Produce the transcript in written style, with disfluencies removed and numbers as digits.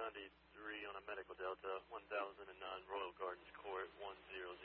93 on a Medical Delta, 1009 Royal Gardens Court, 1009.